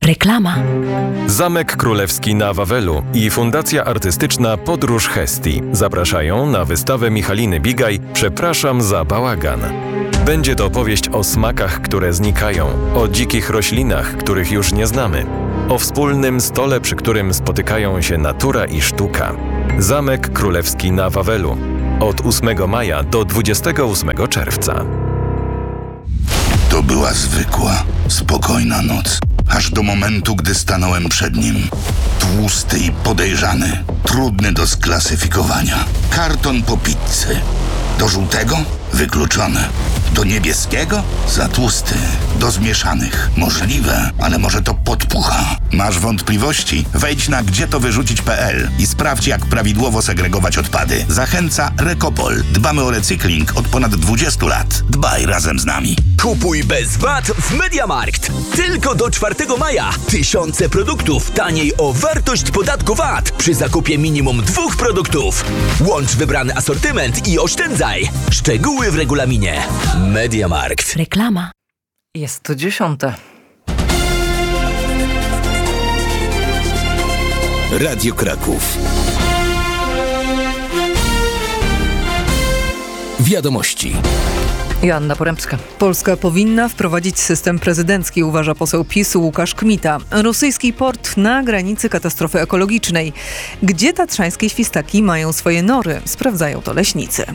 Reklama. Zamek Królewski na Wawelu i Fundacja Artystyczna Podróż Hestii zapraszają na wystawę Michaliny Bigaj „Przepraszam za bałagan”. Będzie to opowieść o smakach, które znikają, o dzikich roślinach, których już nie znamy, o wspólnym stole, przy którym spotykają się natura i sztuka. Zamek Królewski na Wawelu. Od 8 maja do 28 czerwca. To była zwykła, spokojna noc. Aż do momentu, gdy stanąłem przed nim. Tłusty i podejrzany, trudny do sklasyfikowania. Karton po pizzy. Do żółtego? Wykluczone. Do niebieskiego? Za tłusty. Do zmieszanych? Możliwe, ale może to podpucha. Masz wątpliwości? Wejdź na gdzietowyrzucić.pl i sprawdź, jak prawidłowo segregować odpady. Zachęca Recopol. Dbamy o recykling od ponad 20 lat. Dbaj razem z nami. Kupuj bez VAT w MediaMarkt. Tylko do 4 maja. Tysiące produktów taniej o wartość podatku VAT przy zakupie minimum 2 produktów. Łącz wybrany asortyment i oszczędzaj. Szczegóły w regulaminie. MediaMarkt. Reklama. Jest to 10. Radio Kraków. Wiadomości. Joanna Porębska. Polska powinna wprowadzić system prezydencki, uważa poseł PiS Łukasz Kmita. Rosyjski port na granicy katastrofy ekologicznej. Gdzie tatrzańskie świstaki mają swoje nory? Sprawdzają to leśnicy.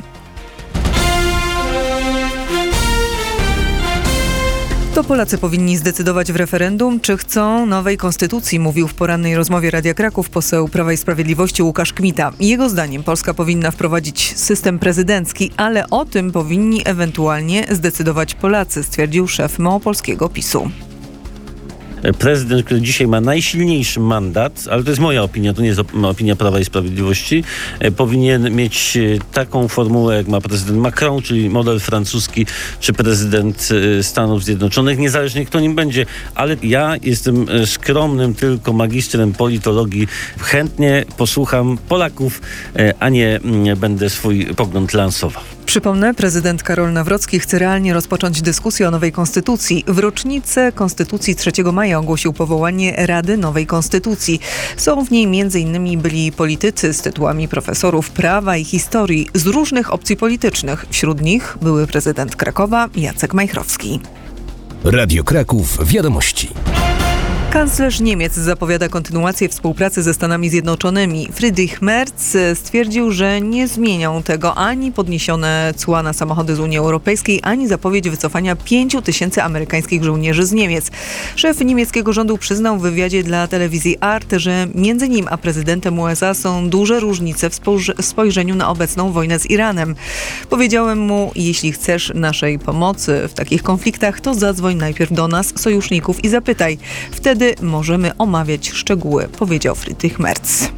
To Polacy powinni zdecydować w referendum, czy chcą nowej konstytucji, mówił w porannej rozmowie Radia Kraków poseł Prawa i Sprawiedliwości Łukasz Kmita. Jego zdaniem Polska powinna wprowadzić system prezydencki, ale o tym powinni ewentualnie zdecydować Polacy, stwierdził szef małopolskiego PiS-u. Prezydent, który dzisiaj ma najsilniejszy mandat, ale to jest moja opinia, to nie jest opinia Prawa i Sprawiedliwości, powinien mieć taką formułę, jak ma prezydent Macron, czyli model francuski, czy prezydent Stanów Zjednoczonych, niezależnie kto nim będzie. Ale ja jestem skromnym tylko magistrem politologii. Chętnie posłucham Polaków, a nie będę swój pogląd lansował. Przypomnę, prezydent Karol Nawrocki chce realnie rozpocząć dyskusję o nowej konstytucji. W rocznicę Konstytucji 3 maja ogłosił powołanie Rady Nowej Konstytucji. Są w niej m.in. byli politycy z tytułami profesorów prawa i historii z różnych opcji politycznych. Wśród nich były prezydent Krakowa Jacek Majchrowski. Radio Kraków. Wiadomości. Kanclerz Niemiec zapowiada kontynuację współpracy ze Stanami Zjednoczonymi. Friedrich Merz stwierdził, że nie zmienią tego ani podniesione cła na samochody z Unii Europejskiej, ani zapowiedź wycofania 5 000 amerykańskich żołnierzy z Niemiec. Szef niemieckiego rządu przyznał w wywiadzie dla telewizji Arte, że między nim a prezydentem USA są duże różnice w spojrzeniu na obecną wojnę z Iranem. Powiedziałem mu, jeśli chcesz naszej pomocy w takich konfliktach, to zadzwoń najpierw do nas, sojuszników, i zapytaj. Wtedy możemy omawiać szczegóły, powiedział Friedrich Merz.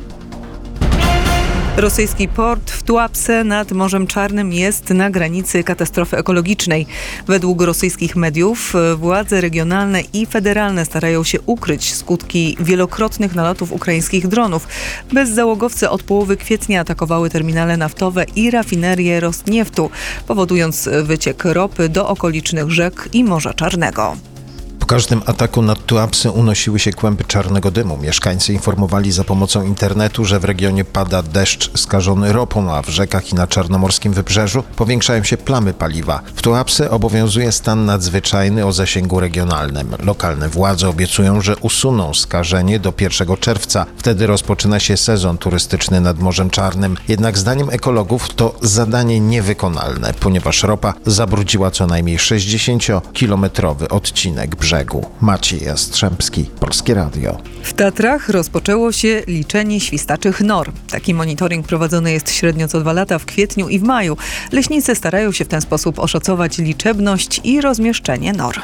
Rosyjski port w Tuapse nad Morzem Czarnym jest na granicy katastrofy ekologicznej. Według rosyjskich mediów władze regionalne i federalne starają się ukryć skutki wielokrotnych nalotów ukraińskich dronów. Bezzałogowce od połowy kwietnia atakowały terminale naftowe i rafinerię Rosnieftu, powodując wyciek ropy do okolicznych rzek i Morza Czarnego. Po każdym ataku nad Tuapsę unosiły się kłęby czarnego dymu. Mieszkańcy informowali za pomocą internetu, że w regionie pada deszcz skażony ropą, a w rzekach i na czarnomorskim wybrzeżu powiększają się plamy paliwa. W Tuapse obowiązuje stan nadzwyczajny o zasięgu regionalnym. Lokalne władze obiecują, że usuną skażenie do 1 czerwca. Wtedy rozpoczyna się sezon turystyczny nad Morzem Czarnym. Jednak zdaniem ekologów to zadanie niewykonalne, ponieważ ropa zabrudziła co najmniej 60-kilometrowy odcinek brzegu. Maciej Jastrzębski, Polskie Radio. W Tatrach rozpoczęło się liczenie świstaczych nor. Taki monitoring prowadzony jest średnio co 2 lata w kwietniu i w maju. Leśnicy starają się w ten sposób oszacować liczebność i rozmieszczenie nor.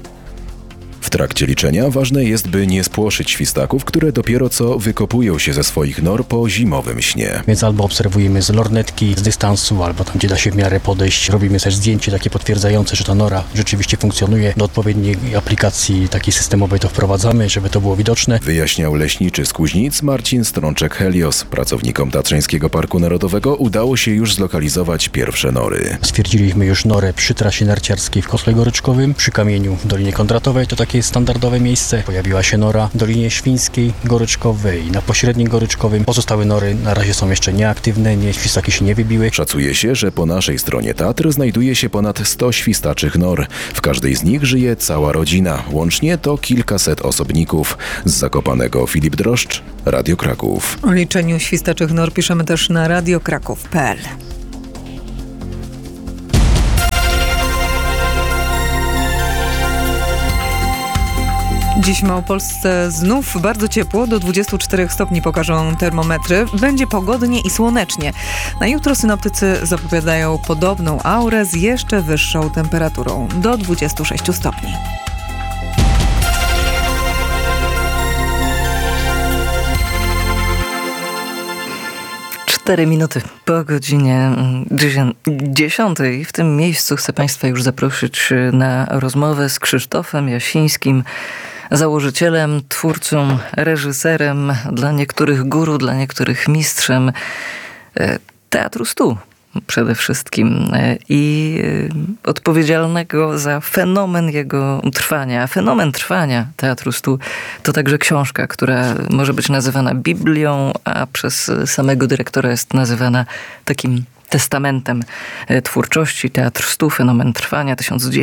W trakcie liczenia ważne jest, by nie spłoszyć świstaków, które dopiero co wykopują się ze swoich nor po zimowym śnie. Więc albo obserwujemy z lornetki, z dystansu, albo tam, gdzie da się w miarę podejść. Robimy też zdjęcie takie potwierdzające, że ta nora rzeczywiście funkcjonuje. Do odpowiedniej aplikacji takiej systemowej to wprowadzamy, żeby to było widoczne. Wyjaśniał leśniczy z Kuźnic Marcin Strączek-Helios. Pracownikom Tatrzańskiego Parku Narodowego udało się już zlokalizować pierwsze nory. Stwierdziliśmy już norę przy trasie narciarskiej w Kotle Goryczkowym, przy Kamieniu w Dolinie Kondratowej. To takie takie standardowe miejsce. Pojawiła się nora w Dolinie Świńskiej, Goryczkowej, na Pośredniej Goryczkowej. Pozostałe nory na razie są jeszcze nieaktywne, świstaki się nie wybiły. Szacuje się, że po naszej stronie Tatr znajduje się ponad 100 świstaczych nor. W każdej z nich żyje cała rodzina. Łącznie to kilkaset osobników. Z Zakopanego Filip Droszcz, Radio Kraków. O liczeniu świstaczych nor piszemy też na radiokraków.pl. Dziś w Małopolsce znów bardzo ciepło, do 24 stopni pokażą termometry. Będzie pogodnie i słonecznie. Na jutro synoptycy zapowiadają podobną aurę z jeszcze wyższą temperaturą, do 26 stopni. Minuty po godzinie 10. W tym miejscu chcę Państwa już zaprosić na rozmowę z Krzysztofem Jasińskim, założycielem, twórcą, reżyserem, dla niektórych guru, dla niektórych mistrzem Teatru 100 przede wszystkim i odpowiedzialnego za fenomen jego trwania. Fenomen trwania Teatru 100 to także książka, która może być nazywana Biblią, a przez samego dyrektora jest nazywana takim testamentem twórczości. Teatr 100, fenomen trwania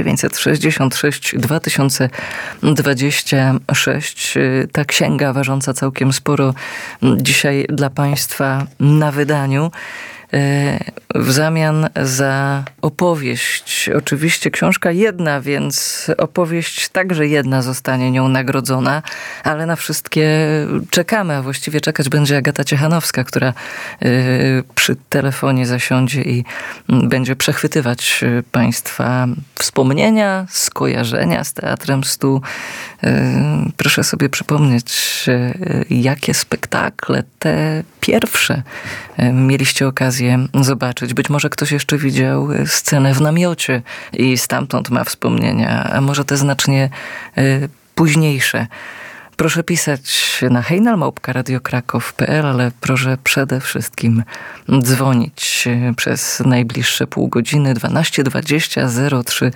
1966-2026. Ta księga ważąca całkiem sporo dzisiaj dla Państwa na wydaniu. W zamian za opowieść. Oczywiście książka jedna, więc opowieść także jedna zostanie nią nagrodzona, ale na wszystkie czekamy, a właściwie czekać będzie Agata Ciechanowska, która przy telefonie zasiądzie i będzie przechwytywać Państwa wspomnienia, skojarzenia z Teatrem 100. Proszę sobie przypomnieć, jakie spektakle te pierwsze mieliście okazję zobaczyć. Być może ktoś jeszcze widział scenę w namiocie i stamtąd ma wspomnienia, a może te znacznie późniejsze. Proszę pisać na hejnal@radiokraków.pl, ale proszę przede wszystkim dzwonić przez najbliższe pół godziny 12 20 03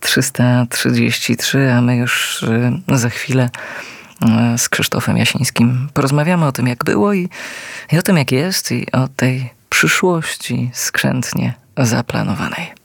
333, a my już za chwilę z Krzysztofem Jasińskim porozmawiamy o tym, jak było i o tym, jak jest, i o tej przyszłości skrzętnie zaplanowanej.